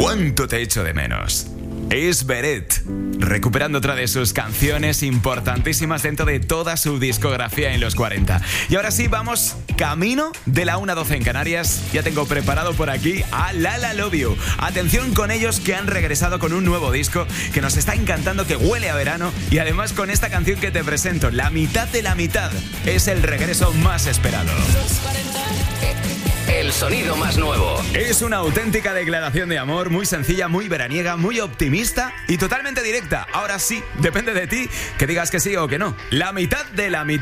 cuánto te echo de menos. Es Beret, recuperando otra de sus canciones importantísimas dentro de toda su discografía en los 40. Y ahora sí, vamos camino de la 1:12 en Canarias. Ya tengo preparado por aquí a Lala Love You. Atención con ellos, que han regresado con un nuevo disco que nos está encantando, que huele a verano. Y además con esta canción que te presento, La mitad de la mitad, es el regreso más esperado. El sonido más nuevo. Es una auténtica declaración de amor, muy sencilla, muy veraniega, muy optimista y totalmente directa. Ahora sí, depende de ti que digas que sí o que no. La mitad de la mitad.